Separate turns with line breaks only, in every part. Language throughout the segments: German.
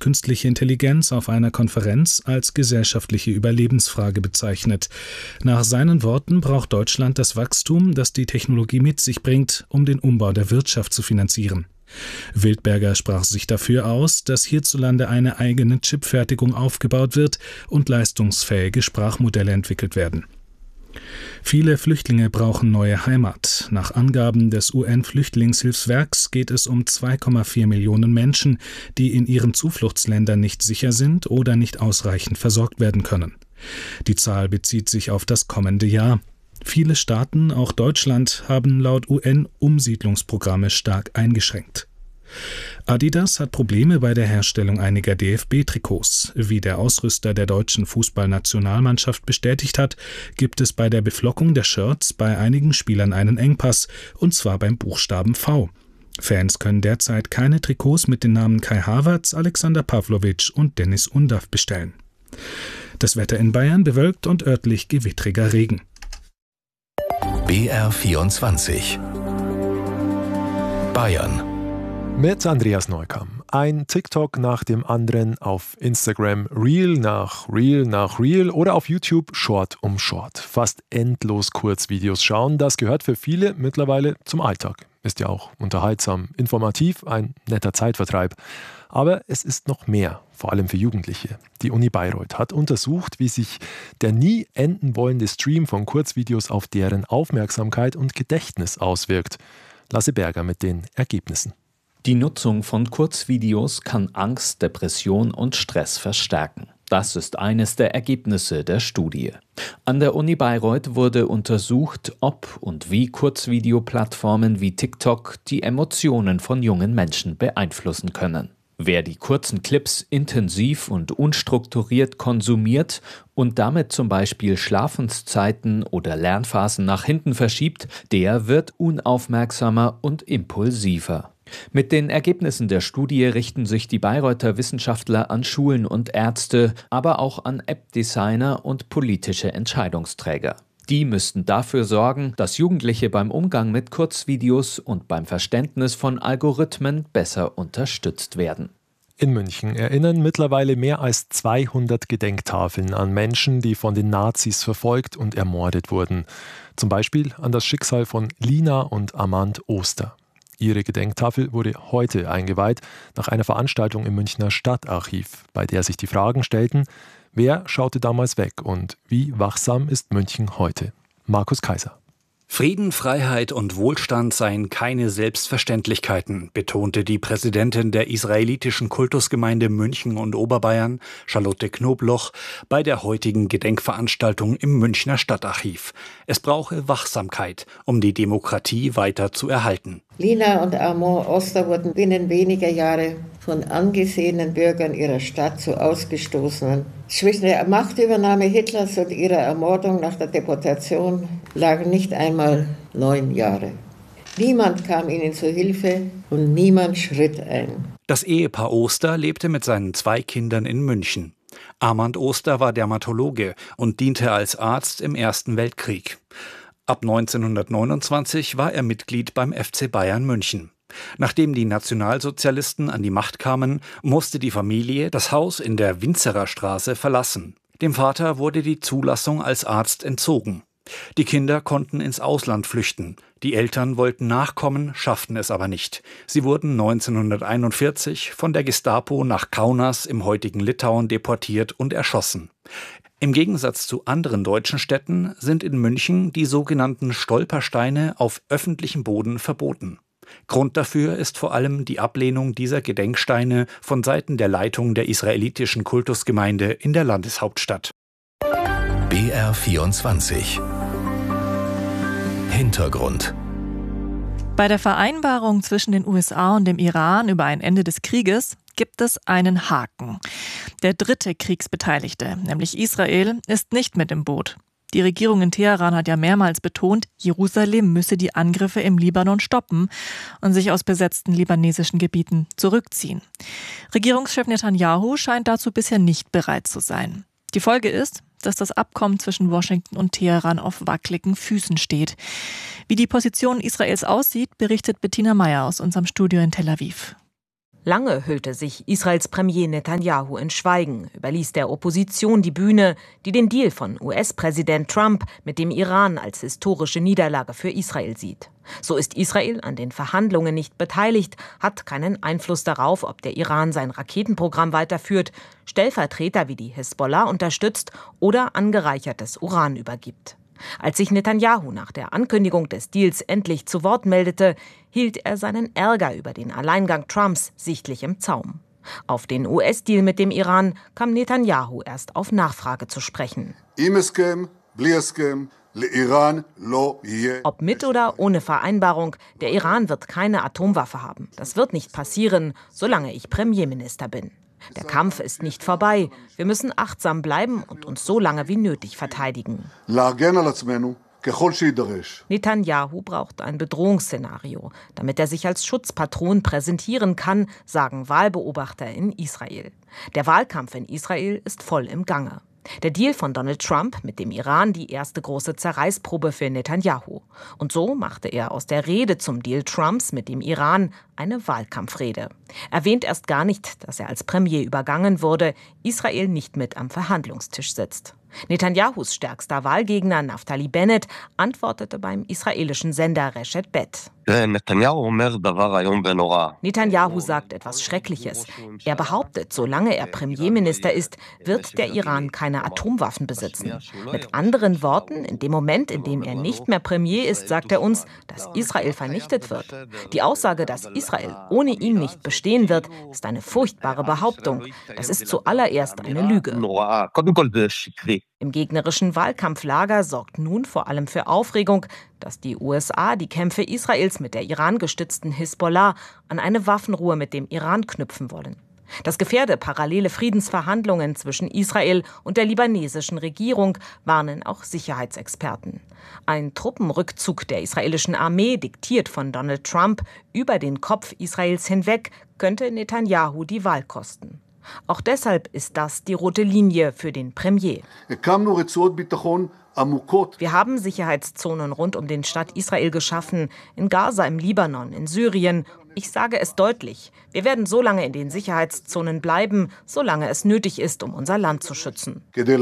künstliche Intelligenz auf einer Konferenz als gesellschaftliche Überlebensfrage bezeichnet. Nach seinen Worten braucht Deutschland das Wachstum, das die Technologie mit sich bringt, um den Umbau der Wirtschaft zu finanzieren. Wildberger sprach sich dafür aus, dass hierzulande eine eigene Chipfertigung aufgebaut wird und leistungsfähige Sprachmodelle entwickelt werden. Viele Flüchtlinge brauchen neue Heimat. Nach Angaben des UN-Flüchtlingshilfswerks geht es um 2,4 Millionen Menschen, die in ihren Zufluchtsländern nicht sicher sind oder nicht ausreichend versorgt werden können. Die Zahl bezieht sich auf das kommende Jahr. Viele Staaten, auch Deutschland, haben laut UN Umsiedlungsprogramme stark eingeschränkt. Adidas hat Probleme bei der Herstellung einiger DFB-Trikots. Wie der Ausrüster der deutschen Fußballnationalmannschaft bestätigt hat, gibt es bei der Beflockung der Shirts bei einigen Spielern einen Engpass, und zwar beim Buchstaben V. Fans können derzeit keine Trikots mit den Namen Kai Havertz, Alexander Pavlovic und Dennis Undav bestellen. Das Wetter in Bayern bewölkt und örtlich gewittriger Regen.
BR24 Bayern
mit Andreas Neukamm. Ein TikTok nach dem anderen, auf Instagram Reel nach Reel nach Reel oder auf YouTube Short um Short. Fast endlos Kurzvideos schauen, das gehört für viele mittlerweile zum Alltag. Ist ja auch unterhaltsam, informativ, ein netter Zeitvertreib. Aber es ist noch mehr, vor allem für Jugendliche. Die Uni Bayreuth hat untersucht, wie sich der nie enden wollende Stream von Kurzvideos auf deren Aufmerksamkeit und Gedächtnis auswirkt. Lasse Berger mit den Ergebnissen.
Die Nutzung von Kurzvideos kann Angst, Depression und Stress verstärken. Das ist eines der Ergebnisse der Studie. An der Uni Bayreuth wurde untersucht, ob und wie Kurzvideoplattformen wie TikTok die Emotionen von jungen Menschen beeinflussen können. Wer die kurzen Clips intensiv und unstrukturiert konsumiert und damit zum Beispiel Schlafenszeiten oder Lernphasen nach hinten verschiebt, der wird unaufmerksamer und impulsiver. Mit den Ergebnissen der Studie richten sich die Bayreuther Wissenschaftler an Schulen und Ärzte, aber auch an App-Designer und politische Entscheidungsträger. Die müssten dafür sorgen, dass Jugendliche beim Umgang mit Kurzvideos und beim Verständnis von Algorithmen besser unterstützt werden.
In München erinnern mittlerweile mehr als 200 Gedenktafeln an Menschen, die von den Nazis verfolgt und ermordet wurden. Zum Beispiel an das Schicksal von Lina und Armand Oster. Ihre Gedenktafel wurde heute eingeweiht nach einer Veranstaltung im Münchner Stadtarchiv, bei der sich die Fragen stellten: Wer schaute damals weg und wie wachsam ist München heute? Markus Kaiser.
Frieden, Freiheit und Wohlstand seien keine Selbstverständlichkeiten, betonte die Präsidentin der israelitischen Kultusgemeinde München und Oberbayern, Charlotte Knobloch, bei der heutigen Gedenkveranstaltung im Münchner Stadtarchiv. Es brauche Wachsamkeit, um die Demokratie weiter zu erhalten.
Lina und Armand Oster wurden binnen weniger Jahre von angesehenen Bürgern ihrer Stadt zu Ausgestoßenen. Zwischen der Machtübernahme Hitlers und ihrer Ermordung nach der Deportation lagen nicht einmal 9 Jahre. Niemand kam ihnen zu Hilfe und niemand schritt ein.
Das Ehepaar Oster lebte mit seinen 2 Kindern in München. Armand Oster war Dermatologe und diente als Arzt im Ersten Weltkrieg. Ab 1929 war er Mitglied beim FC Bayern München. Nachdem die Nationalsozialisten an die Macht kamen, musste die Familie das Haus in der Winzerer Straße verlassen. Dem Vater wurde die Zulassung als Arzt entzogen. Die Kinder konnten ins Ausland flüchten. Die Eltern wollten nachkommen, schafften es aber nicht. Sie wurden 1941 von der Gestapo nach Kaunas im heutigen Litauen deportiert und erschossen. Im Gegensatz zu anderen deutschen Städten sind in München die sogenannten Stolpersteine auf öffentlichem Boden verboten. Grund dafür ist vor allem die Ablehnung dieser Gedenksteine von Seiten der Leitung der israelitischen Kultusgemeinde in der Landeshauptstadt.
BR24 Hintergrund.
Bei der Vereinbarung zwischen den USA und dem Iran über ein Ende des Krieges gibt es einen Haken. Der dritte Kriegsbeteiligte, nämlich Israel, ist nicht mit im Boot. Die Regierung in Teheran hat ja mehrmals betont, Jerusalem müsse die Angriffe im Libanon stoppen und sich aus besetzten libanesischen Gebieten zurückziehen. Regierungschef Netanyahu scheint dazu bisher nicht bereit zu sein. Die Folge ist, dass das Abkommen zwischen Washington und Teheran auf wackeligen Füßen steht. Wie die Position Israels aussieht, berichtet Bettina Meyer aus unserem Studio in Tel Aviv.
Lange hüllte sich Israels Premier Netanyahu in Schweigen, überließ der Opposition die Bühne, die den Deal von US-Präsident Trump mit dem Iran als historische Niederlage für Israel sieht. So ist Israel an den Verhandlungen nicht beteiligt, hat keinen Einfluss darauf, ob der Iran sein Raketenprogramm weiterführt, Stellvertreter wie die Hisbollah unterstützt oder angereichertes Uran übergibt. Als sich Netanyahu nach der Ankündigung des Deals endlich zu Wort meldete, hielt er seinen Ärger über den Alleingang Trumps sichtlich im Zaum. Auf den US-Deal mit dem Iran kam Netanyahu erst auf Nachfrage zu sprechen. Ob mit oder ohne Vereinbarung, der Iran wird keine Atomwaffe haben. Das wird nicht passieren, solange ich Premierminister bin. Der Kampf ist nicht vorbei. Wir müssen achtsam bleiben und uns so lange wie nötig verteidigen. Netanyahu braucht ein Bedrohungsszenario, damit er sich als Schutzpatron präsentieren kann, sagen Wahlbeobachter in Israel. Der Wahlkampf in Israel ist voll im Gange. Der Deal von Donald Trump mit dem Iran die erste große Zerreißprobe für Netanyahu. Und so machte er aus der Rede zum Deal Trumps mit dem Iran eine Wahlkampfrede. Erwähnt erst gar nicht, dass er als Premier übergangen wurde, Israel nicht mit am Verhandlungstisch sitzt. Netanyahus stärkster Wahlgegner Naftali Bennett antwortete beim israelischen Sender Reshet Bet. Netanyahu sagt etwas Schreckliches. Er behauptet, solange er Premierminister ist, wird der Iran keine Atomwaffen besitzen. Mit anderen Worten, in dem Moment, in dem er nicht mehr Premier ist, sagt er uns, dass Israel vernichtet wird. Die Aussage, dass Israel ohne ihn nicht bestehen wird, ist eine furchtbare Behauptung. Das ist zuallererst eine Lüge. Im gegnerischen Wahlkampflager sorgt nun vor allem für Aufregung, dass die USA die Kämpfe Israels mit der Iran-gestützten Hisbollah an eine Waffenruhe mit dem Iran knüpfen wollen. Das gefährde parallele Friedensverhandlungen zwischen Israel und der libanesischen Regierung, warnen auch Sicherheitsexperten. Ein Truppenrückzug der israelischen Armee, diktiert von Donald Trump, über den Kopf Israels hinweg, könnte Netanyahu die Wahl kosten. Auch deshalb ist das die rote Linie für den Premier. Wir haben Sicherheitszonen rund um den Staat Israel geschaffen, in Gaza, im Libanon, in Syrien. Ich sage es deutlich, wir werden so lange in den Sicherheitszonen bleiben, solange es nötig ist, um unser Land zu schützen.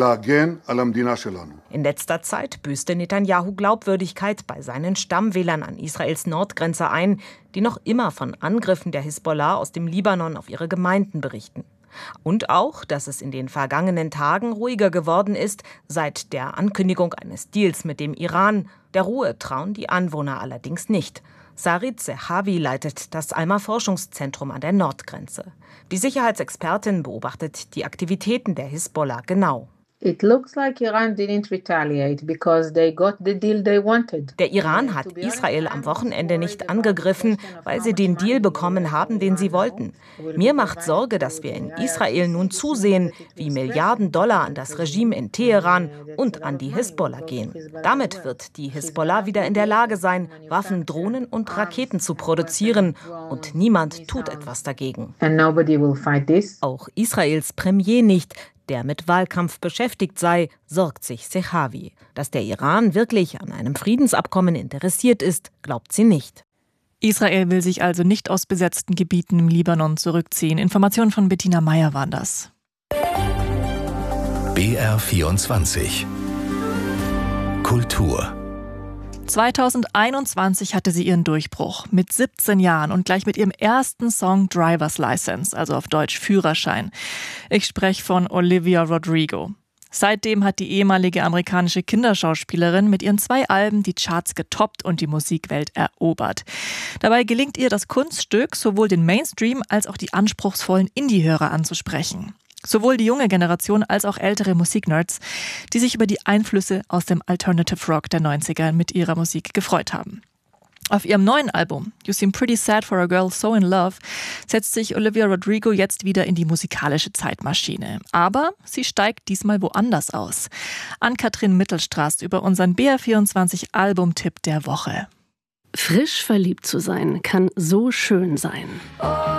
In letzter Zeit büßte Netanyahu Glaubwürdigkeit bei seinen Stammwählern an Israels Nordgrenze ein, die noch immer von Angriffen der Hisbollah aus dem Libanon auf ihre Gemeinden berichten. Und auch, dass es in den vergangenen Tagen ruhiger geworden ist, seit der Ankündigung eines Deals mit dem Iran. Der Ruhe trauen die Anwohner allerdings nicht. Sarit Zehavi leitet das Alma-Forschungszentrum an der Nordgrenze. Die Sicherheitsexpertin beobachtet die Aktivitäten der Hisbollah genau.
It looks like Iran didn't retaliate because they got the deal they wanted.
Der Iran hat Israel am Wochenende nicht angegriffen, weil sie den Deal bekommen haben, den sie wollten. Mir macht Sorge, dass wir in Israel nun zusehen, wie Milliarden Dollar an das Regime in Teheran und an die Hisbollah gehen. Damit wird die Hisbollah wieder in der Lage sein, Waffen, Drohnen und Raketen zu produzieren. Und niemand tut etwas dagegen. Auch Israels Premier nicht, der mit Wahlkampf beschäftigt sei, sorgt sich Zehavi. Dass der Iran wirklich an einem Friedensabkommen interessiert ist, glaubt sie nicht.
Israel will sich also nicht aus besetzten Gebieten im Libanon zurückziehen. Informationen von Bettina Meyer waren das.
BR24 Kultur
2021 hatte sie ihren Durchbruch mit 17 Jahren und gleich mit ihrem ersten Song Driver's License, also auf Deutsch Führerschein. Ich spreche von Olivia Rodrigo. Seitdem hat die ehemalige amerikanische Kinderschauspielerin mit ihren 2 Alben die Charts getoppt und die Musikwelt erobert. Dabei gelingt ihr das Kunststück, sowohl den Mainstream als auch die anspruchsvollen Indie-Hörer anzusprechen. Sowohl die junge Generation als auch ältere Musiknerds, die sich über die Einflüsse aus dem Alternative Rock der 90er mit ihrer Musik gefreut haben. Auf ihrem neuen Album You Seem Pretty Sad for a Girl So in Love setzt sich Olivia Rodrigo jetzt wieder in die musikalische Zeitmaschine. Aber sie steigt diesmal woanders aus. Ann-Kathrin Mittelstraß über unseren BR24 Albumtipp der Woche.
Frisch verliebt zu sein kann so schön sein.